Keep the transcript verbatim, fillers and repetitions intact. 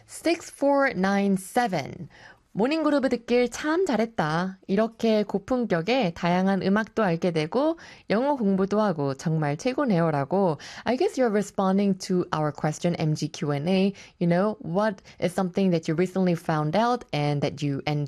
식스포나인세븐. 모닝그루브 듣길 참 잘했다. 이렇게 고품격의 다양한 음악도 알게 되고 영어 공부도 하고 정말 최고네요라고. I guess you're responding to our question M G Q and A. You know, what is something that you recently found out and that you enjoy